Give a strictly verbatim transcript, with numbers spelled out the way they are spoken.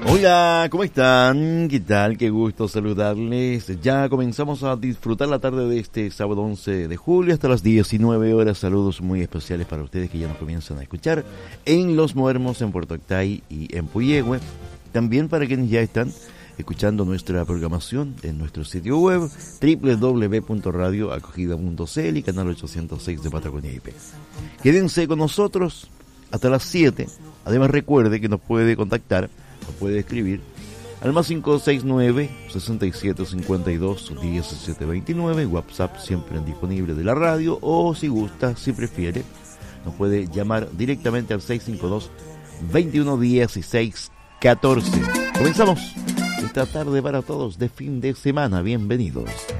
Hola, ¿cómo están? ¿Qué tal? Qué gusto saludarles. Ya comenzamos a disfrutar la tarde de este sábado once de julio hasta las diecinueve horas. Saludos muy especiales para ustedes que ya nos comienzan a escuchar en Los Muermos, en Puerto Octay y en Puyehue. También para quienes ya están escuchando nuestra programación en nuestro sitio web doble u doble u doble u punto radio acogida punto c l y canal ochocientos seis de Patagonia I P. Quédense con nosotros hasta las siete. Además recuerde que nos puede contactar, nos puede escribir al más cinco seis nueve, sesenta y siete cincuenta y dos, diecisiete veintinueve, WhatsApp siempre disponible de la radio, o si gusta, si prefiere, nos puede llamar directamente al seis cinco dos, veintiuno dieciséis catorce. Comenzamos esta tarde para todos de fin de semana. Bienvenidos.